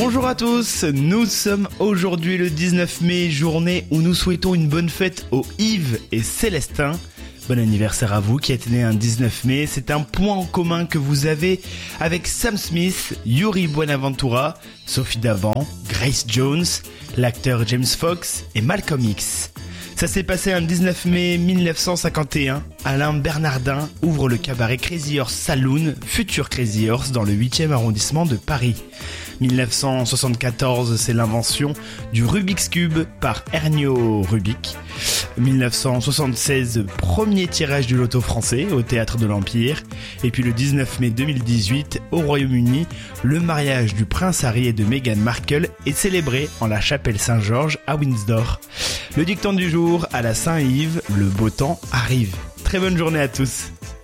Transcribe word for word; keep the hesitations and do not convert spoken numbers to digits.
Bonjour à tous, nous sommes aujourd'hui le dix-neuf mai, journée où nous souhaitons une bonne fête aux Yves et Célestin. Bon anniversaire à vous qui êtes né un dix-neuf mai, c'est un point en commun que vous avez avec Sam Smith, Yuri Buenaventura, Sophie Davant, Grace Jones, l'acteur James Fox et Malcolm X. Ça s'est passé un dix-neuf mai mille neuf cent cinquante et un, Alain Bernardin ouvre le cabaret Crazy Horse Saloon, futur Crazy Horse dans le huitième arrondissement de Paris. mille neuf cent soixante-quatorze, c'est l'invention du Rubik's Cube par Ernio Rubik. mille neuf cent soixante-seize, premier tirage du loto français au Théâtre de l'Empire. Et puis le dix-neuf mai deux mille dix-huit, au Royaume-Uni, le mariage du prince Harry et de Meghan Markle est célébré en la chapelle Saint-Georges à Windsor. Le dicton du jour, à la Saint-Yves, le beau temps arrive. Très bonne journée à tous.